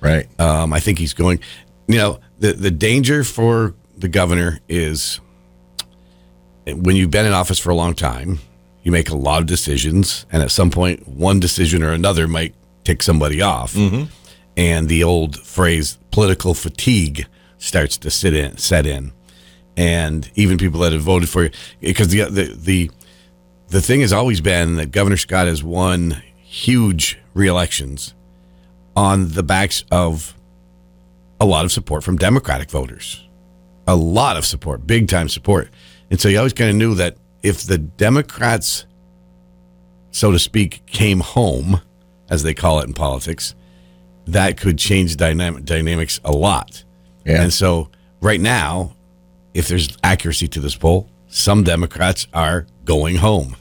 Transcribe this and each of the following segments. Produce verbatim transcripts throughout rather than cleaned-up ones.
Right. Um, I think he's going, you know, the, the danger for the governor is when you've been in office for a long time, you make a lot of decisions, and at some point, one decision or another might tick somebody off. Mm-hmm. And the old phrase, political fatigue, starts to sit in, set in. And even people that have voted for you, because the, the, the, the thing has always been that Governor Scott has won huge re-elections on the backs of a lot of support from Democratic voters. A lot of support, big-time support. And so you always kind of knew that if the Democrats, so to speak, came home, as they call it in politics, that could change dynamic, dynamics a lot. Yeah. And so right now, if there's accuracy to this poll, some Democrats are going home.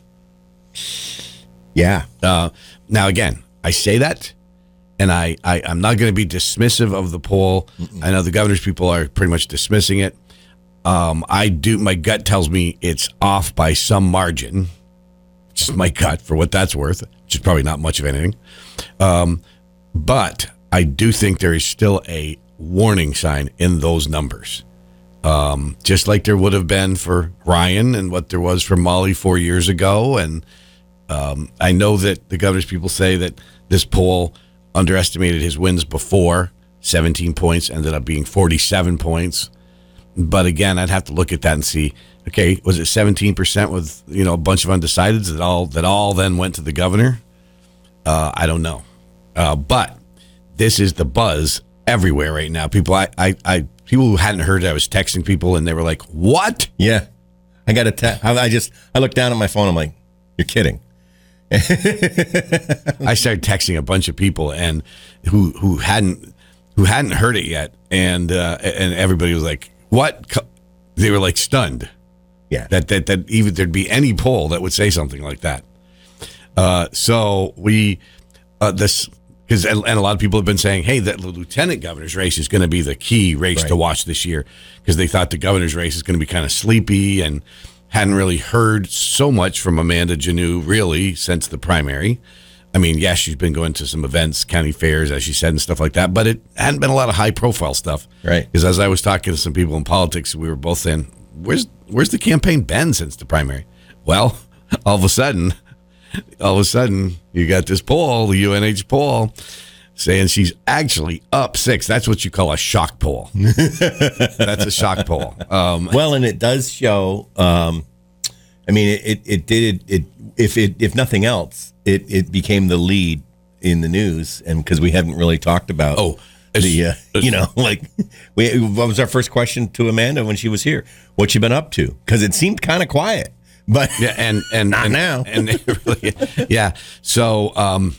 Yeah. Uh, now, again, I say that, and I, I, I'm not going to be dismissive of the poll. Mm-mm. I know the governor's people are pretty much dismissing it. Um, I do. My gut tells me it's off by some margin. Just my gut, for what that's worth, which is probably not much of anything. Um, but I do think there is still a warning sign in those numbers. Um, just like there would have been for Ryan and what there was for Molly four years ago. And um, I know that the governor's people say that this poll underestimated his wins before. seventeen points ended up being forty-seven points. But again, I'd have to look at that and see, okay, was it seventeen percent with, you know, a bunch of undecideds that all that all then went to the governor? Uh, I don't know. Uh, but this is the buzz everywhere right now. People, I, I, I, people who hadn't heard it, I was texting people and they were like, "What?" Yeah, I got a te- I just I looked down at my phone. I'm like, "You're kidding." I started texting a bunch of people and who who hadn't who hadn't heard it yet, and uh, and everybody was like, "What?" They were like stunned. Yeah, that that that even there'd be any poll that would say something like that. Uh, so we uh, this. Because and a lot of people have been saying, "Hey, that the lieutenant governor's race is going to be the key race right. to watch this year," because they thought the governor's race is going to be kind of sleepy and hadn't really heard so much from Amanda Janneau really since the primary. I mean, yes, she's been going to some events, county fairs, as she said, and stuff like that, but it hadn't been a lot of high profile stuff. Right? Because as I was talking to some people in politics, we were both saying, "Where's where's the campaign been since the primary?" Well, all of a sudden. All of a sudden, you got this poll, the U N H poll, saying she's actually up six. That's what you call a shock poll. That's a shock poll. Um, well, and it does show. Um, I mean, it it, it did it, it. If it if nothing else, it, it became the lead in the news, and because we hadn't really talked about. Oh, the uh, you know, like we. What was our first question to Amanda when she was here? What you been up to? Because it seemed kind of quiet. But yeah, and and not and, now. and really, yeah. So um,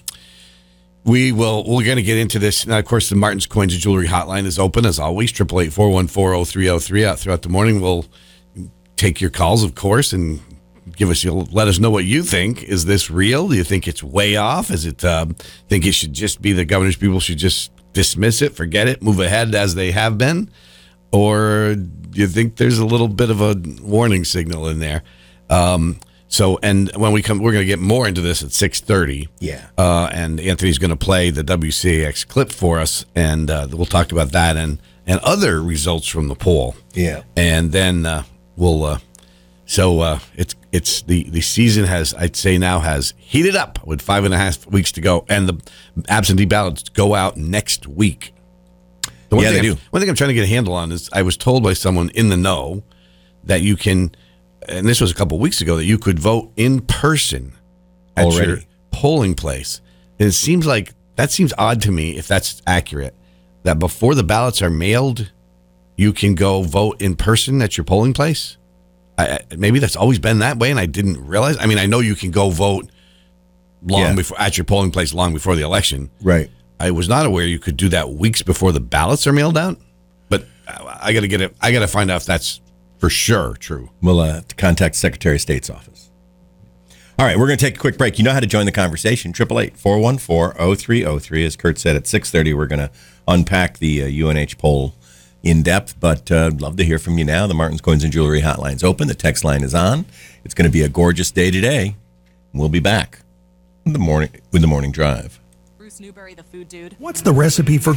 we will. We're going to get into this now. Of course, the Martin's Coins and Jewelry Hotline is open as always. Triple eight four one four zero three zero three. Out throughout the morning, we'll take your calls, of course, and give us. You'll let us know what you think. Is this real? Do you think it's way off? Is it? Um, think it should just be the governor's people should just dismiss it, forget it, move ahead as they have been, or do you think there's a little bit of a warning signal in there? Um, so, and when we come, we're going to get more into this at six thirty. Yeah. Uh, and Anthony's going to play the W C A X clip for us, and uh, we'll talk about that and, and other results from the poll. Yeah. And then uh, we'll, uh, so uh, it's, it's the, the season has, I'd say now has heated up with five and a half weeks to go, and the absentee ballots go out next week. The one yeah, thing they I'm, do. One thing I'm trying to get a handle on is I was told by someone in the know that you can, and this was a couple of weeks ago, that you could vote in person at Already. your polling place. And it seems like, that seems odd to me, if that's accurate, that before the ballots are mailed, you can go vote in person at your polling place. I, maybe that's always been that way, and I didn't realize. I mean, I know you can go vote long Yeah. before at your polling place long before the election. Right. I was not aware you could do that weeks before the ballots are mailed out. But I got to get it. I got to find out if that's for sure true. We'll uh, contact Secretary of State's office. All right, we're going to take a quick break. You know how to join the conversation. eight eight eight, four one four, zero three zero three. As Kurt said, at six thirty, we're going to unpack the uh, U N H poll in depth, but uh, love to hear from you now. The Martin's Coins and Jewelry Hotline's open. The text line is on. It's going to be a gorgeous day today. We'll be back in the morning with the morning drive. Bruce Newberry, the food dude. What's the recipe for